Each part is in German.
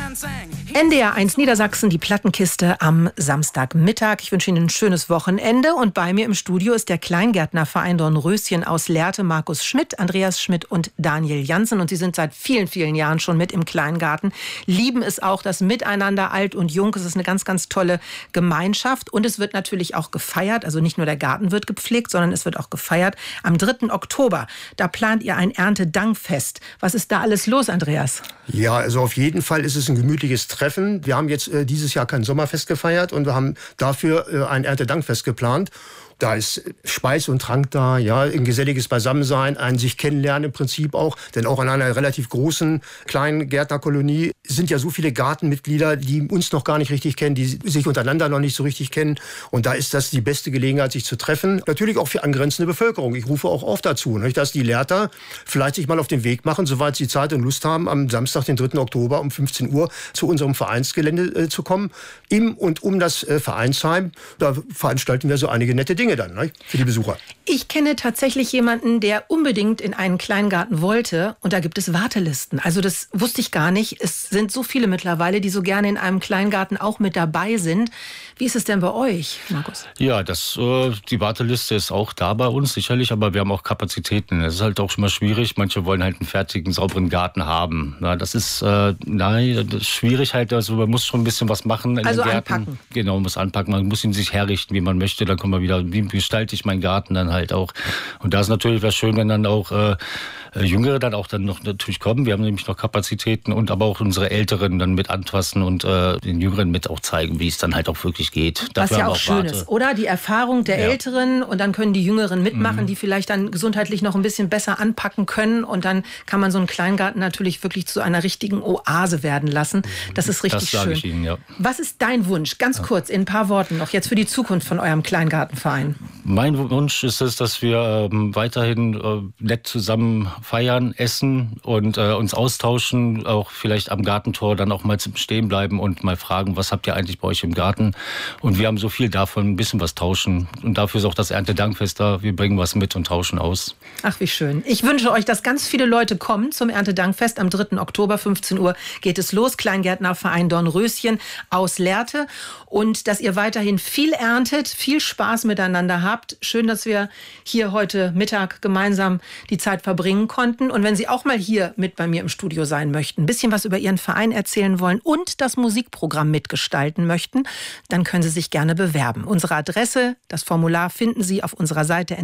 NDR1 Niedersachsen, die Plattenkiste am Samstagmittag. Ich wünsche Ihnen ein schönes Wochenende. Und bei mir im Studio ist der Kleingärtnerverein Dornröschen aus Lehrte, Markus Schmidt, Andreas Schmidt und Daniel Jansen. Und sie sind seit vielen, vielen Jahren schon mit im Kleingarten. Lieben es auch, das Miteinander, alt und jung. Es ist eine ganz, ganz tolle Gemeinschaft. Und es wird natürlich auch gefeiert. Also nicht nur der Garten wird gepflegt, sondern es wird auch gefeiert. Am 3. Oktober, da plant ihr ein Erntedankfest. Was ist da alles los, Andreas? Ja, also auf jeden Fall ist es ein gemütliches Treffen. Wir haben jetzt dieses Jahr kein Sommerfest gefeiert und wir haben dafür ein Erntedankfest geplant. Da ist Speis und Trank da, ja, ein geselliges Beisammensein, ein sich kennenlernen im Prinzip auch. Denn auch an einer relativ großen kleinen Gärtnerkolonie sind ja so viele Gartenmitglieder, die uns noch gar nicht richtig kennen, die sich untereinander noch nicht so richtig kennen. Und da ist das die beste Gelegenheit, sich zu treffen. Natürlich auch für angrenzende Bevölkerung. Ich rufe auch oft dazu, nicht, dass die Lehrter vielleicht sich mal auf den Weg machen, soweit sie Zeit und Lust haben, am Samstag, den 3. Oktober um 15 Uhr zu unserem Vereinsgelände zu kommen. Im und um das Vereinsheim, da veranstalten wir so einige nette Dinge dann, ne, für die Besucher. Ich kenne tatsächlich jemanden, der unbedingt in einen Kleingarten wollte und da gibt es Wartelisten. Also das wusste ich gar nicht. Es sind so viele mittlerweile, die so gerne in einem Kleingarten auch mit dabei sind. Wie ist es denn bei euch, Markus? Ja, die Warteliste ist auch da bei uns sicherlich, aber wir haben auch Kapazitäten. Es ist halt auch schon mal schwierig. Manche wollen halt einen fertigen, sauberen Garten haben. Na, das ist das ist schwierig halt. Also man muss schon ein bisschen was machen in also den Gärten. Anpacken. Genau, man muss anpacken. Man muss ihn sich herrichten, wie man möchte. Dann kommt man wieder, wie gestalte ich meinen Garten dann halt auch. Und da ist natürlich was schön, wenn dann auch Jüngere dann noch natürlich kommen. Wir haben nämlich noch Kapazitäten und aber auch unsere Älteren dann mit anfassen und den Jüngeren mit auch zeigen, wie es dann halt auch wirklich geht. Was ja auch schön ist, oder? Die Erfahrung der Älteren und dann können die Jüngeren mitmachen, die vielleicht dann gesundheitlich noch ein bisschen besser anpacken können und dann kann man so einen Kleingarten natürlich wirklich zu einer richtigen Oase werden lassen. Das ist richtig schön. Das sage ich Ihnen, ja. Was ist dein Wunsch? Ganz kurz, in ein paar Worten noch, jetzt für die Zukunft von eurem Kleingartenverein. Mein Wunsch ist es, dass wir weiterhin nett zusammen feiern, essen und uns austauschen, auch vielleicht am Gartentor dann auch mal zum Stehen bleiben und mal fragen, was habt ihr eigentlich bei euch im Garten? Und wir haben so viel davon, ein bisschen was tauschen. Und dafür ist auch das Erntedankfest da. Wir bringen was mit und tauschen aus. Ach, wie schön. Ich wünsche euch, dass ganz viele Leute kommen zum Erntedankfest. Am 3. Oktober, 15 Uhr geht es los. Kleingärtnerverein Dornröschen aus Lehrte. Und dass ihr weiterhin viel erntet, viel Spaß miteinander habt. Schön, dass wir hier heute Mittag gemeinsam die Zeit verbringen konnten. Und wenn Sie auch mal hier mit bei mir im Studio sein möchten, ein bisschen was über Ihren Verein erzählen wollen und das Musikprogramm mitgestalten möchten, dann können Sie sich gerne bewerben. Unsere Adresse, das Formular finden Sie auf unserer Seite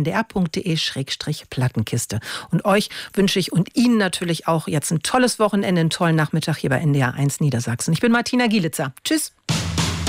ndr.de/Plattenkiste. Und euch wünsche ich und Ihnen natürlich auch jetzt ein tolles Wochenende, einen tollen Nachmittag hier bei NDR1 Niedersachsen. Ich bin Martina Gielitzer. Tschüss.